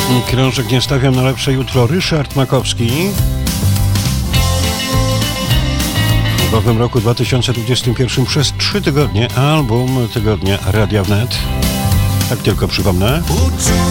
Krążek nie stawiam na lepsze jutro. Ryszard Makowski. W nowym roku 2021 przez 3 tygodnie album tygodnia Radia Wnet. Tak tylko przypomnę.